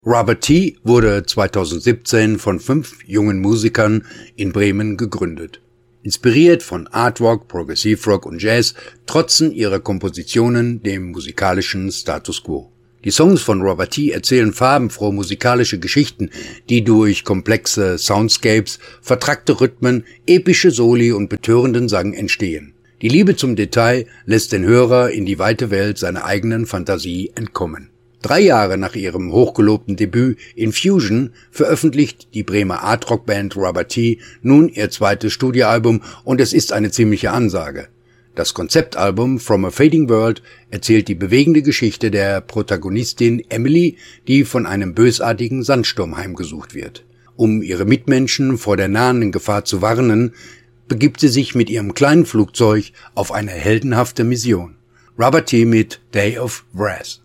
Rubber Tea wurde 2017 von 5 jungen Musikern in Bremen gegründet. Inspiriert von Art Rock, Progressive Rock und Jazz trotzen ihre Kompositionen dem musikalischen Status quo. Die Songs von Rubber Tea erzählen farbenfrohe musikalische Geschichten, die durch komplexe Soundscapes, vertrackte Rhythmen, epische Soli und betörenden Sang entstehen. Die Liebe zum Detail lässt den Hörer in die weite Welt seiner eigenen Fantasie entkommen. 3 Jahre nach ihrem hochgelobten Debüt Infusion veröffentlicht die Bremer Art-Rock-Band Rubber Tea nun ihr zweites Studioalbum und es ist eine ziemliche Ansage. Das Konzeptalbum From a Fading World erzählt die bewegende Geschichte der Protagonistin Emily, die von einem bösartigen Sandsturm heimgesucht wird. Um ihre Mitmenschen vor der nahenden Gefahr zu warnen, begibt sie sich mit ihrem kleinen Flugzeug auf eine heldenhafte Mission. Rubber Tea mit Day of Wrath.